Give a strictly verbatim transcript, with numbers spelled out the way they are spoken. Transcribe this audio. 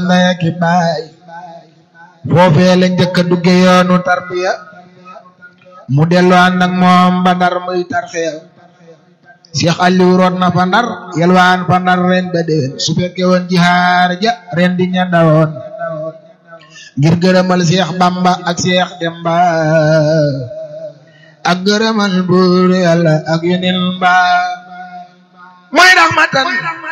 ndey ak baay foofee la njëkk a dugge yoonu tarbiya mu dellu ànd ak moom ba Ndar muy tarxiya Cheikh Aliou root na fa Ndar yelwaan fa Ndar ren ba déwén su fekke woon jihaar ja ren di ña dawoon ngir gërëmal Cheikh Bamba ak Cheikh Demba ak gërëmal buur Yàlla ak yeneen ba mooy raxmatan